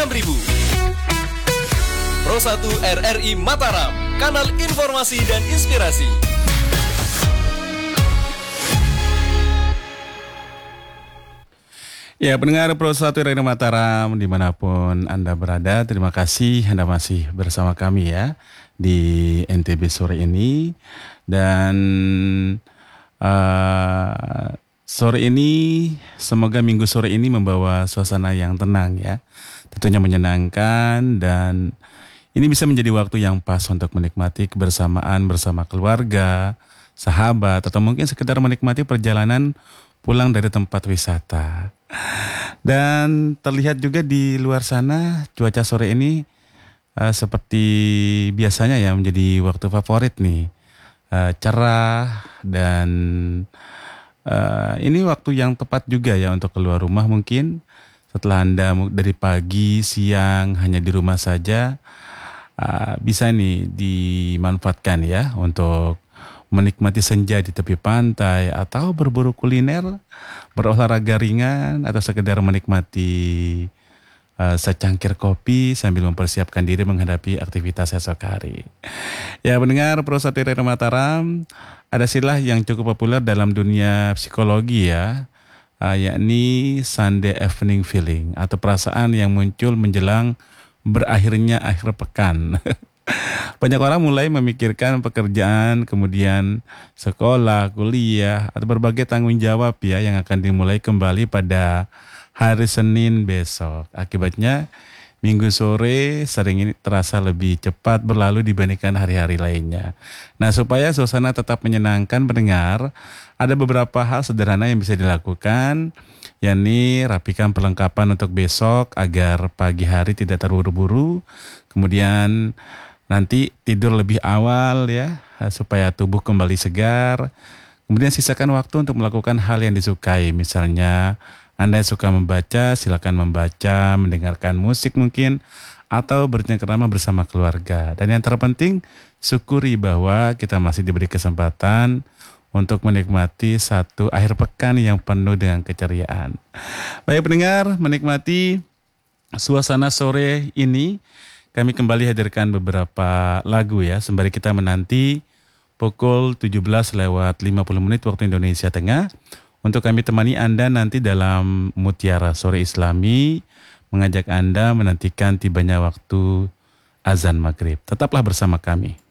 6000. Pro 1 RRI Mataram, kanal informasi dan inspirasi. Ya, pendengar Pro 1 RRI Mataram dimanapun Anda berada, terima kasih Anda masih bersama kami ya di NTB sore ini. Dan sore ini, semoga minggu sore ini membawa suasana yang tenang ya, tentunya menyenangkan, dan ini bisa menjadi waktu yang pas untuk menikmati kebersamaan bersama keluarga, sahabat, atau mungkin sekedar menikmati perjalanan pulang dari tempat wisata. Dan terlihat juga di luar sana cuaca sore ini seperti biasanya ya menjadi waktu favorit nih, cerah, dan ini waktu yang tepat juga ya untuk keluar rumah. Mungkin setelah Anda dari pagi, siang hanya di rumah saja, bisa nih dimanfaatkan ya untuk menikmati senja di tepi pantai, atau berburu kuliner, berolahraga ringan, atau sekedar menikmati secangkir kopi sambil mempersiapkan diri menghadapi aktivitas esok hari. Ya, mendengar Pro 1 RRI Mataram, ada istilah yang cukup populer dalam dunia psikologi ya, yakni Sunday evening feeling, atau perasaan yang muncul menjelang berakhirnya akhir pekan. Banyak orang mulai memikirkan pekerjaan, kemudian sekolah, kuliah, atau berbagai tanggung jawab ya yang akan dimulai kembali pada hari Senin besok. Akibatnya minggu sore sering ini terasa lebih cepat berlalu dibandingkan hari-hari lainnya. Nah, supaya suasana tetap menyenangkan pendengar, ada beberapa hal sederhana yang bisa dilakukan, yakni rapikan perlengkapan untuk besok agar pagi hari tidak terburu-buru. Kemudian nanti tidur lebih awal ya, supaya tubuh kembali segar. Kemudian sisakan waktu untuk melakukan hal yang disukai. Misalnya Anda suka membaca, silakan membaca, mendengarkan musik mungkin, atau bercengkerama bersama keluarga. Dan yang terpenting, syukuri bahwa kita masih diberi kesempatan untuk menikmati satu akhir pekan yang penuh dengan keceriaan. Baik pendengar, menikmati suasana sore ini, kami kembali hadirkan beberapa lagu ya, sembari kita menanti pukul 17 lewat 50 menit waktu Indonesia Tengah, untuk kami temani Anda nanti dalam Mutiara Sore Islami, mengajak Anda menantikan tibanya waktu azan maghrib. Tetaplah bersama kami.